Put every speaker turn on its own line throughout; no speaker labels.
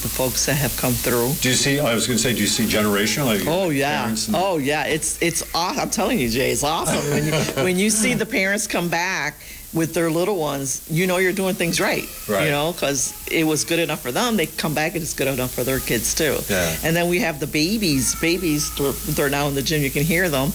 the folks that have come through.
Do you see? I was going to say, do you see generational? Like
Oh yeah,
parents and-
oh yeah. It's awesome. I'm telling you, Jay, it's awesome when you see the parents come back with their little ones. You know you're doing things right.
Right.
You know, because it was good enough for them. They come back and it's good enough for their kids too.
Yeah.
And then we have the babies. They're now in the gym. You can hear them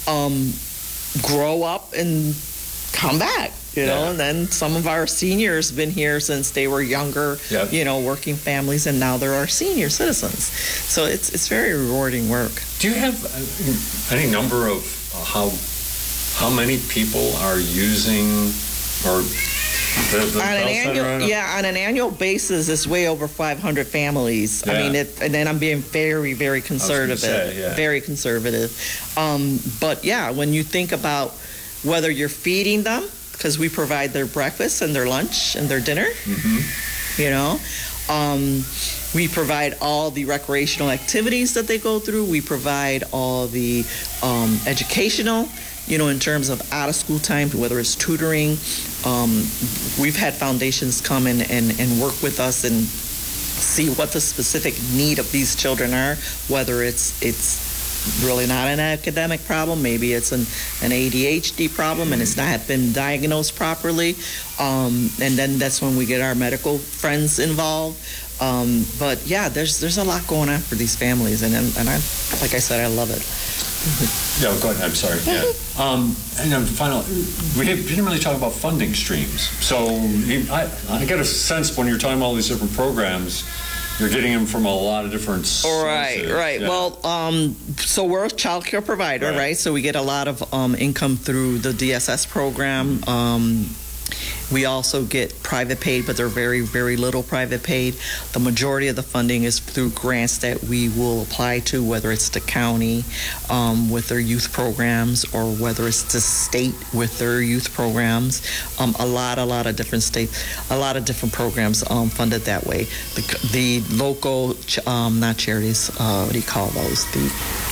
grow up and come back. You know,
Yeah.
and then some of our seniors been here since they were younger.
Yep.
You know, working families, and now they're our senior citizens. So it's very rewarding work.
Do you have any number of how many people are using or the
On an
Bell Center?
annual, on an annual basis, it's way over 500 families. I
Yeah.
mean, and then I'm being very, very conservative,
say, yeah.
very conservative. But yeah, when you think about whether you're feeding them, because we provide their breakfast and their lunch and their dinner, you know. We provide all the recreational activities that they go through. We provide all the educational, you know, in terms of out of school time, whether it's tutoring. We've had foundations come in and work with us and see what the specific need of these children are, whether it's really not an academic problem, maybe it's an ADHD problem and it's not been diagnosed properly, and then that's when we get our medical friends involved. But yeah, there's a lot going on for these families, and I, like I said, I love it.
Yeah, go ahead. I'm sorry. Yeah. And then final, didn't really talk about funding streams. So I get a sense when you're talking about all these different programs, you're getting them from a lot of different sources.
Right.
Yeah.
Well, so we're a child care provider, right? So we get a lot of income through the DSS program. We also get private paid, but they're very, very little private paid. The majority of the funding is through grants that we will apply to, whether it's the county with their youth programs or whether it's the state with their youth programs. A lot of different states, a lot of different programs funded that way. The local, not charities, what do you call those? The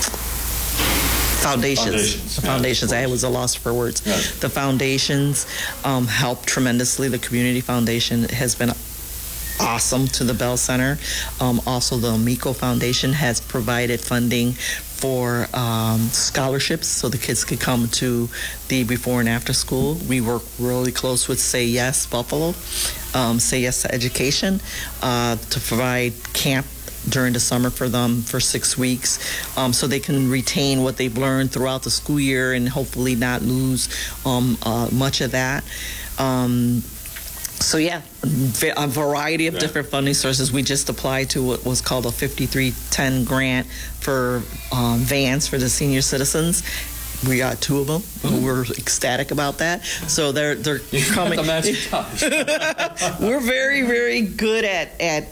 foundations. I was a loss for words.
Right.
The foundations help tremendously. The community foundation has been awesome to the Bell Center. Also, the Amico Foundation has provided funding for scholarships so the kids could come to the before and after school. We work really close with Say Yes Buffalo, Say Yes to Education, to provide camp during the summer for them for 6 weeks, so they can retain what they've learned throughout the school year and hopefully not lose much of that. So yeah, a variety of different funding sources. We just applied to what was called a 5310 grant for vans for the senior citizens. We got 2 of them. We're ecstatic about that. So they're coming.
The magic touch.
We're very, very good at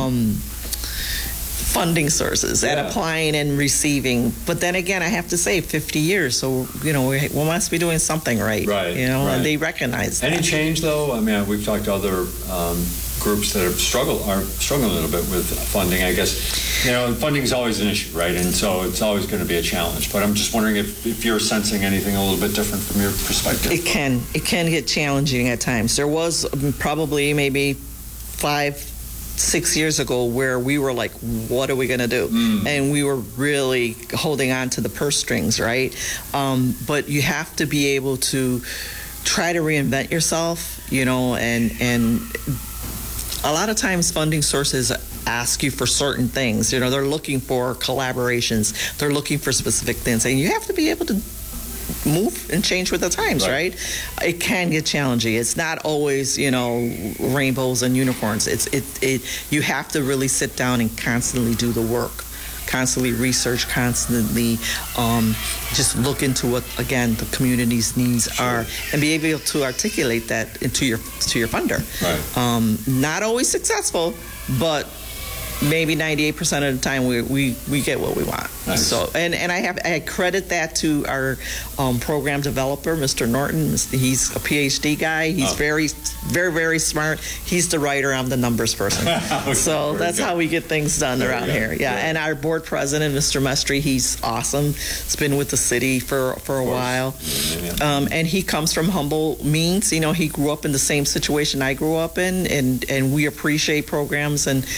funding sources, at applying and receiving. But then again, I have to say 50 years, so you know we must be doing something right.
Right.
You know,
right.
and they recognize that.
Any change though? I mean, we've talked to other groups that are struggling a little bit with funding. I guess, you know, funding is always an issue, right? And so it's always going to be a challenge. But I'm just wondering if you're sensing anything a little bit different from your perspective.
It can get challenging at times. There was probably maybe 5-6 years ago where we were like, what are we going to do? And we were really holding on to the purse strings, right? But you have to be able to try to reinvent yourself, you know, and a lot of times funding sources ask you for certain things. You know, they're looking for collaborations. They're looking for specific things. And you have to be able to move and change with the times, right? It can get challenging. It's not always, you know, rainbows and unicorns. You have to really sit down and constantly do the work, constantly research, constantly just look into what, again, the community's needs are, and be able to articulate that to your funder.
Right.
Not always successful, but maybe 98% of the time we get what we want.
Nice.
So I credit that to our program developer, Mr. Norton. He's a PhD guy. He's very, very, very smart. He's the writer. I'm the numbers person.
Okay,
so that's how we get things done around here. Yeah. And our board president, Mr. Mestry, he's awesome. He's been with the city for a while. And he comes from humble means. You know, he grew up in the same situation I grew up in, and we appreciate programs and